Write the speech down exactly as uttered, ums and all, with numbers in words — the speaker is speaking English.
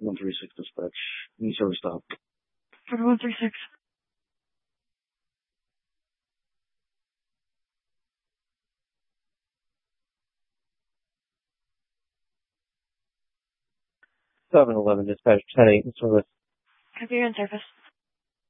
one three six dispatch. Any service stop. For one three six. seven eleven dispatch ten eight in service. Copy, you're in service.